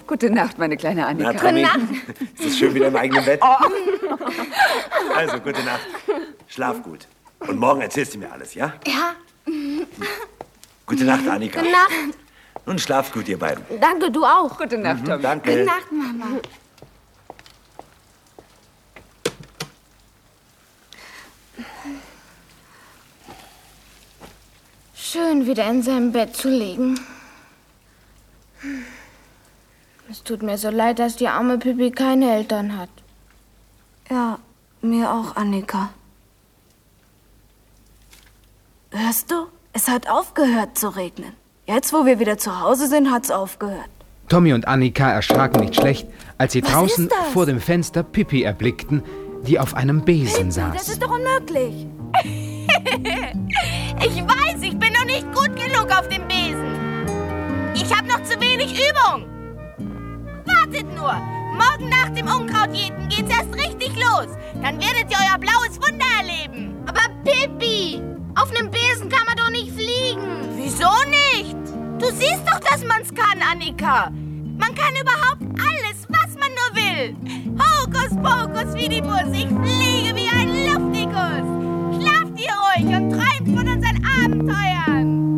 Gute Nacht, meine kleine Annika. Na, Tommy, ist es schön wieder im eigenen Bett? Also, gute Nacht. Schlaf gut. Und morgen erzählst du mir alles, ja? Ja. Gute Nacht, Annika. Gute Nacht. Und schlaf gut, ihr beiden. Danke, du auch. Gute Nacht, Tommy. Danke. Gute Nacht, Mama. Schön, wieder in seinem Bett zu liegen. Es tut mir so leid, dass die arme Pippi keine Eltern hat. Ja, mir auch, Annika. Hörst du? Es hat aufgehört zu regnen. Jetzt, wo wir wieder zu Hause sind, hat's aufgehört. Tommy und Annika erschraken nicht schlecht, als sie Was draußen ist das? vor dem Fenster Pippi erblickten, die auf einem Besen Das saß. ist doch unmöglich. Ich weiß, ich bin noch nicht gut genug auf dem Besen. Ich habe noch zu wenig Übung. Wartet nur. Morgen nach dem Unkrautjäten geht's erst richtig los. Dann werdet ihr euer blaues Wunder erleben. Aber Pippi, auf einem Besen kann man doch nicht fliegen. Wieso nicht? Du siehst doch, dass man's kann, Annika. Man kann überhaupt alles, was man nur will. Hokus pokus, Fidibus, ich fliege.